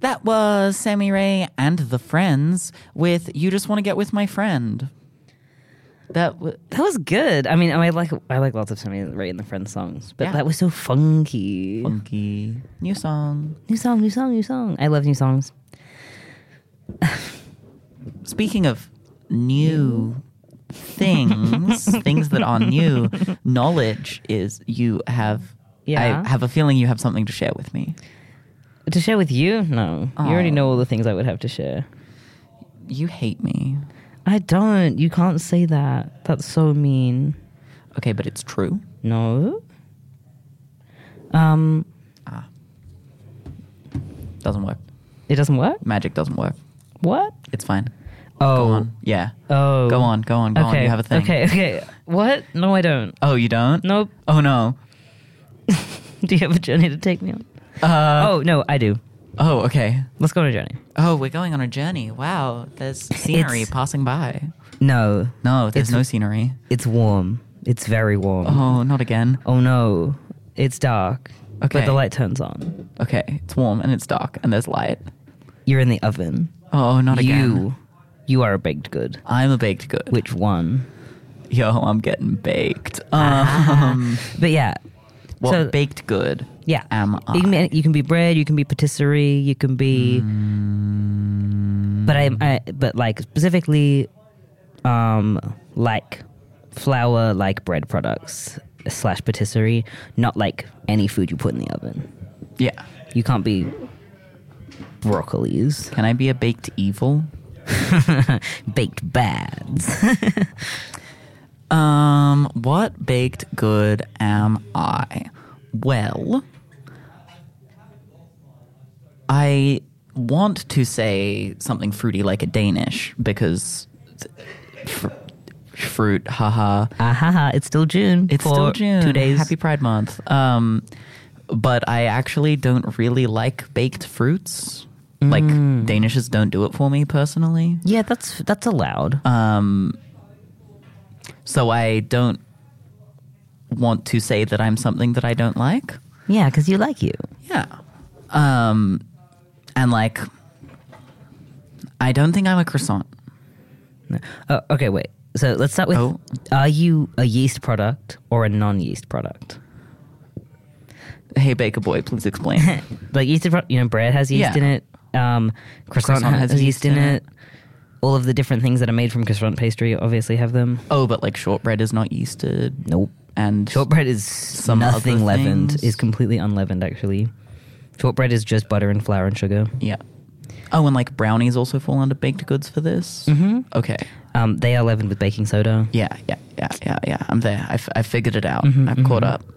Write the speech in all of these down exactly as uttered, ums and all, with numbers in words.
That was Sammy Ray and the Friends with You Just Want to Get With My Friend. That w- That was good. I mean, I like I like lots of Sammy Ray and the Friends songs, but Yeah. that was so funky. funky. New song. New song, new song, new song. I love new songs. Speaking of new things, things that are new, knowledge is you have. Yeah. I have a feeling you have something to share with me. To share with you? No. You already Oh. know all the things I would have to share. You hate me. I don't. You can't say that. That's so mean. Okay, but it's true. No. Um, Doesn't work. it doesn't work? Magic doesn't work. What? It's fine. Oh. Go on. Yeah. Oh. Go on. Go on. Go okay. on. You have a thing. Okay, okay. What? No, I don't. Oh, you don't? Nope. Oh no. Do you have a journey to take me on? Uh, oh, no, I do. oh, okay. Let's go on a journey. Oh, we're going on a journey. Wow. There's scenery It's- passing by. No. No, there's It's- no scenery. It's warm. It's very warm. Oh, not again. Oh, no. It's dark. Okay. But the light turns on. Okay. It's warm and it's dark and there's light. You're in the oven. Oh, not again. You. You are a baked good. I'm a baked good. Which one? Yo, I'm getting baked. Um, But yeah. what so, baked good yeah. am I? You can, be, you can be bread, you can be patisserie, you can be... Mm. But I, I, but like specifically, um, like flour, like bread products slash patisserie, not like any food you put in the oven. Yeah. You can't be broccolis, Can I be a baked evil? baked bads. Um, what baked good am I? Well, I want to say something fruity like a Danish because fr- fruit, haha. Ah ha ha! It's still June. It's for still June. Two days. Happy Pride Month. Um, but I actually don't really like baked fruits. Like Danishes don't do it for me personally. Yeah, that's that's allowed. Um, so I don't want to say that I'm something that I don't like. yeah, because you like you. Yeah. Um, and like, I don't think I'm a croissant. No. Oh, okay, wait. So let's start with: Oh. Are you a yeast product or a non-yeast product? Hey, Baker Boy, please explain. Like yeast, pro- you know, bread has yeast Yeah. in it. Um, croissant, Croissant has, has yeast in it. All of the different things that are made from croissant pastry obviously have them. Oh, but like shortbread is not yeasted. Nope. And Shortbread is Some nothing other leavened. things. Is completely unleavened actually. Shortbread is just butter and flour and sugar. yeah. Oh, and like brownies also fall under baked goods for this. Mm-hmm. Okay. Um, they are leavened with baking soda. Yeah, yeah, yeah, yeah, yeah. I'm there. I, f- I figured it out. Mhm, I've caught up.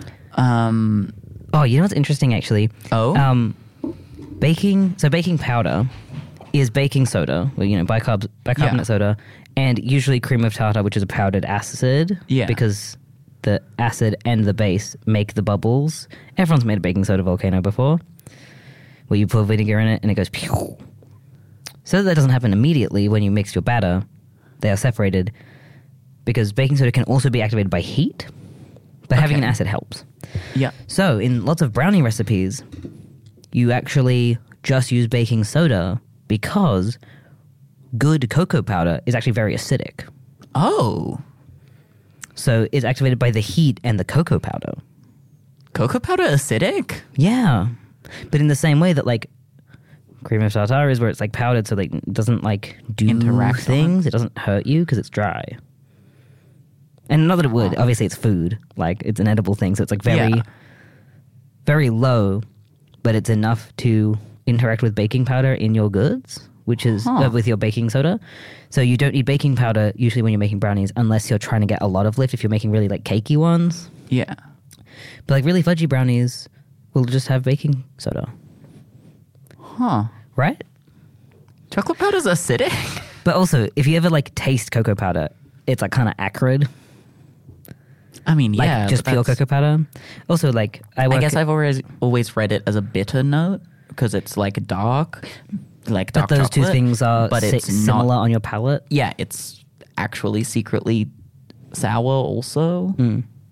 Um. Oh, you know what's interesting actually? Oh. Um, baking. So baking powder is baking soda, well, you know, bicarb- bicarbonate Yeah. soda, and usually cream of tartar, which is a powdered acid. Yeah. Because the acid and the base make the bubbles. Everyone's made a baking soda volcano before, where you put vinegar in it and it goes pew. So that doesn't happen immediately when you mix your batter. They are separated because baking soda can also be activated by heat, but having an Okay. acid helps. Yeah. So, in lots of brownie recipes, you actually just use baking soda because good cocoa powder is actually very acidic. Oh. So, it's activated by the heat and the cocoa powder. Cocoa powder acidic? Yeah. But in the same way that, like, cream of tartar is where it's, like, powdered so, like, it doesn't, like, do Interact on things. It doesn't hurt you because it's dry. And not that it would. Obviously, it's food. Like, it's an edible thing. So, it's, like, very, Yeah. very low, but it's enough to interact with baking powder in your goods, which is Huh. uh, with your baking soda. So, you don't need baking powder usually when you're making brownies unless you're trying to get a lot of lift if you're making really, like, cakey ones. Yeah. But, like, really fudgy brownies will just have baking soda. Huh. Right? Chocolate powder's acidic? But also, if you ever, like, taste cocoa powder, it's, like, kind of acrid. I mean, Like, yeah. just but pure that's- cocoa powder. Also, like, I work... I guess I've always always read it as a bitter note because it's like dark, like dark But those two chocolate, things are but si- it's similar not, on your palate. Yeah, it's actually secretly sour also.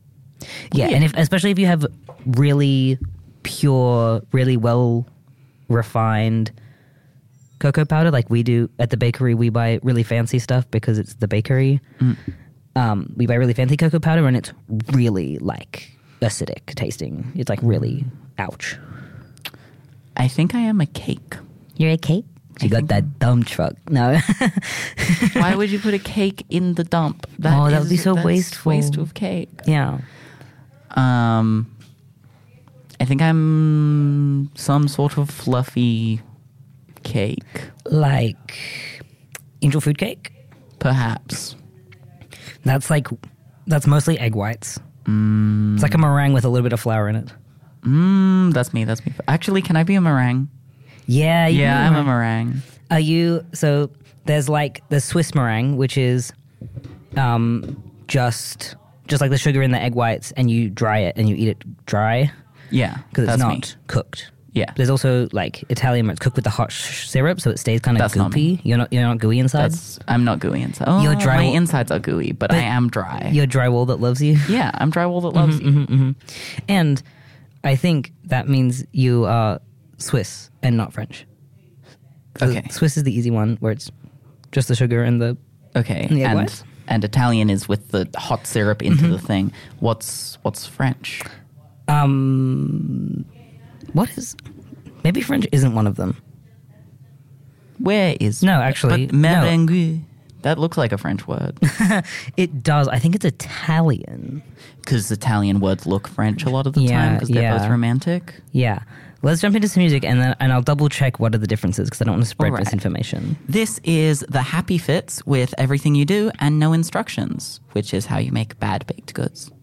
Yeah, Weird. and if especially if you have really pure, really well refined cocoa powder like we do at the bakery. We buy really fancy stuff because it's the bakery. Mm. Um, we buy really fancy cocoa powder and it's really like acidic tasting. It's like really ouch. I think I am a cake. You're a cake? She I got think that dump truck. No. Why would you put a cake in the dump? Oh, that would be is- so that's wasteful. Waste of cake. Yeah. Um, I think I'm some sort of fluffy cake, Like angel food cake? perhaps. That's like, that's mostly egg whites. Mm, It's like a meringue with a little bit of flour in it. mm, that's me. That's me. Actually, can I be a meringue? Yeah. You Yeah, can I'm a be meringue. Are you, so there's like the Swiss meringue, which is um, just just like the sugar in the egg whites and you dry it and you eat it dry Yeah, because it's that's not me. cooked. Yeah, There's also like Italian where it's cooked with the hot sh- syrup, so it stays kind of That's not goopy. You're not you're not gooey inside. that's. I'm not gooey inside. Oh, You're dry- my insides are gooey, but, I am dry. You're drywall that loves you. Yeah, I'm drywall that loves you. hmm And I think that means you are Swiss and not French. 'Cause Okay. Swiss is the easy one where it's just the sugar and the Okay, And the egg and whites? and Italian is with the hot syrup into Mm-hmm. the thing. What's what's French? um. What is? Maybe French isn't one of them. Where is No, actually, but meringue? That looks like a French word It does. I think it's Italian. because Italian words look French a lot of the time Yeah, because they're yeah. both romantic. Yeah. Let's jump into some music and then and I'll double check what are the differences because I don't want to spread All right. misinformation. This is the Happy Fits with Everything You Do and No Instructions, which is how you make bad baked goods.